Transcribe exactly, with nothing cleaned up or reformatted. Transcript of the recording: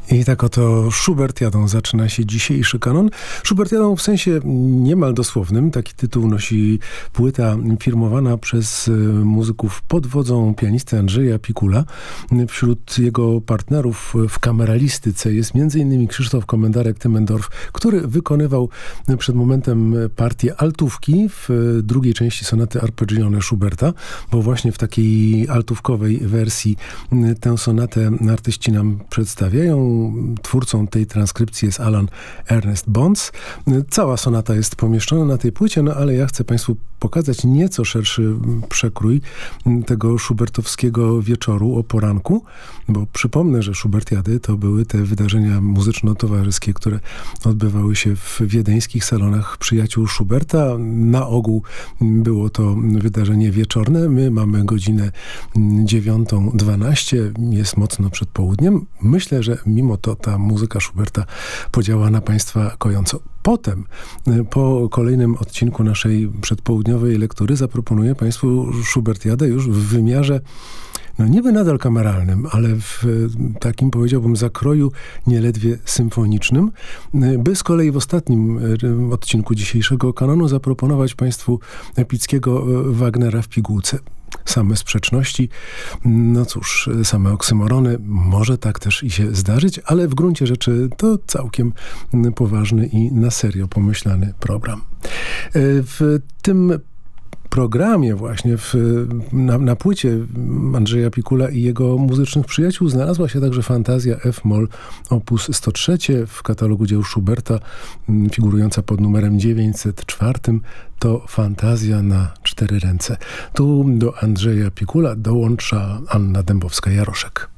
I tak oto Schubertiadą zaczyna się dzisiejszy kanon. Schubertiadą w sensie niemal dosłownym. Taki tytuł nosi płyta firmowana przez muzyków pod wodzą pianisty Andrzeja Pikula. Wśród jego partnerów w kameralistyce jest między innymi Krzysztof Komendarek-Tymendorf, który wykonywał przed momentem partię altówki w drugiej części sonaty Arpeggione Schuberta, bo właśnie w takiej altówkowej wersji tę sonatę artyści nam przedstawiają. Twórcą tej transkrypcji jest Alan Ernest Bonds. Cała sonata jest pomieszczona na tej płycie, no ale ja chcę Państwu pokazać nieco szerszy przekrój tego schubertowskiego wieczoru o poranku, bo przypomnę, że Schubertiady to były te wydarzenia muzyczno-towarzyskie, które odbywały się w wiedeńskich salonach przyjaciół Schuberta. Na ogół było to wydarzenie wieczorne. My mamy godzinę dziewiątą dwanaście, jest mocno przed południem. Myślę, że mimo to ta muzyka Schuberta podziała na Państwa kojąco. Potem, po kolejnym odcinku naszej przedpołudniowej lektury zaproponuję Państwu Schubertiadę już w wymiarze no niby nadal kameralnym, ale w takim, powiedziałbym, zakroju nieledwie symfonicznym, by z kolei w ostatnim odcinku dzisiejszego kanonu zaproponować Państwu epickiego Wagnera w pigułce. Same sprzeczności, no cóż, same oksymorony, może tak też i się zdarzyć, ale w gruncie rzeczy to całkiem poważny i na serio pomyślany program. W tym programie właśnie w, na, na płycie Andrzeja Pikula i jego muzycznych przyjaciół znalazła się także fantazja F-moll opus sto trzy w katalogu dzieł Schuberta, figurująca pod numerem dziewięćset cztery. To fantazja na cztery ręce. Tu do Andrzeja Pikula dołącza Anna Dębowska-Jaroszek.